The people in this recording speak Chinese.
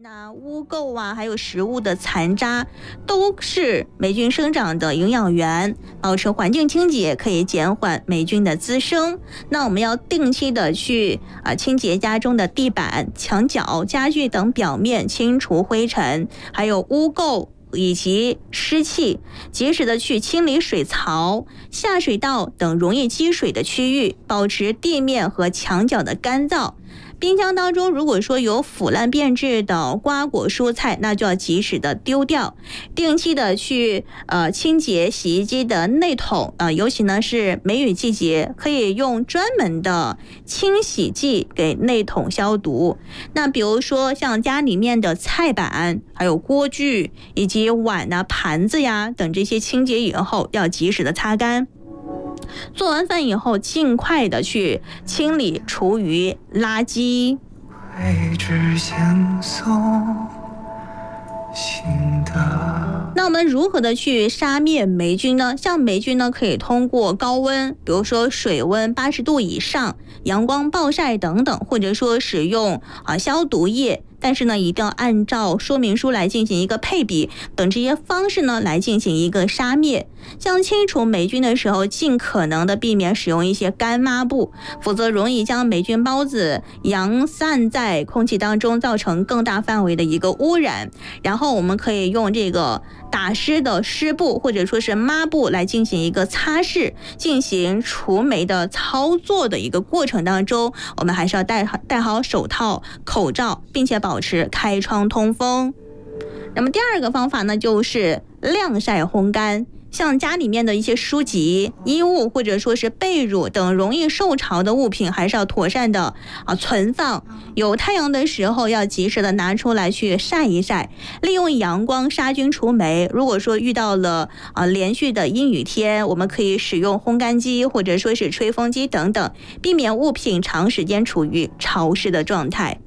污垢还有食物的残渣，都是霉菌生长的营养源。保持环境清洁可以减缓霉菌的滋生。那我们要定期的去清洁家中的地板、墙角、家具等表面，清除灰尘，还有污垢以及湿气，及时的去清理水槽、下水道等容易积水的区域，保持地面和墙角的干燥。冰箱当中如果说有腐烂变质的瓜果蔬菜，那就要及时的丢掉。定期的去清洁洗衣机的内桶，尤其呢是梅雨季节，可以用专门的清洗剂给内桶消毒。那比如说像家里面的菜板、还有锅具以及碗盘子等这些清洁以后要及时的擦干。做完饭以后，尽快的去清理厨余垃圾。那我们如何的去杀灭霉菌呢？像霉菌呢，可以通过高温，比如说水温80度以上、阳光暴晒等等，或者说使用消毒液。但是呢，一定要按照说明书来进行一个配比等这些方式呢来进行一个杀灭。像清除霉菌的时候，尽可能的避免使用一些干抹布，否则容易将霉菌孢子扬散在空气当中，造成更大范围的一个污染。然后我们可以用这个打湿的湿布或者说是抹布来进行一个擦拭，进行除霉的操作的一个过程当中，我们还是要戴好手套、口罩，并且保持开窗通风。那么第二个方法呢，就是晾晒烘干。像家里面的一些书籍、衣物或者说是被褥等容易受潮的物品，还是要妥善的存放。有太阳的时候要及时的拿出来去晒一晒，利用阳光杀菌除霉。如果说遇到了连续的阴雨天，我们可以使用烘干机或者说是吹风机等等，避免物品长时间处于潮湿的状态。